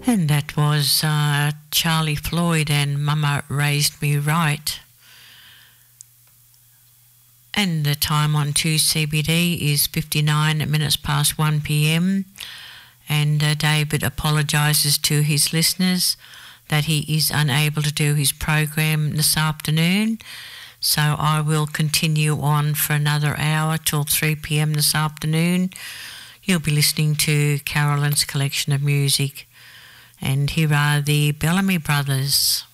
And that was Charlie Floyd and Mama Raised Me Right. And the time on 2CBD is 59 minutes past 1 p.m. And David apologises to his listeners that he is unable to do his program this afternoon. So I will continue on for another hour till 3 p.m. this afternoon. You'll be listening to Carolyn's collection of music. And here are the Bellamy Brothers.